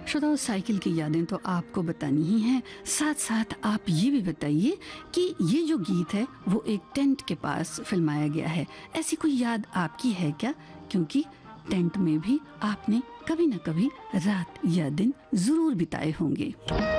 श्रोताओ, cycle की यादें तो आपको बतानी ही हैं, साथ साथ आप ये भी बताइए कि ये जो गीत है वो एक टेंट के पास फिल्माया गया है। ऐसी कोई याद आपकी है क्या? क्योंकि टेंट में भी आपने कभी ना कभी रात या दिन जरूर बिताए होंगे।